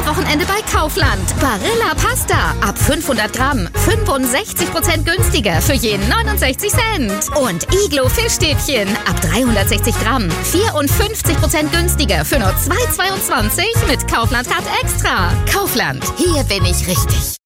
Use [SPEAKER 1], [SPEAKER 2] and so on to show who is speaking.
[SPEAKER 1] Mega-Wochenende bei Kaufland. Barilla Pasta ab 500 Gramm 65% günstiger für je 69 Cent. Und Iglo Fischstäbchen ab 360 Gramm 54% günstiger für nur 2,22 mit Kaufland Card Extra. Kaufland, hier bin ich richtig.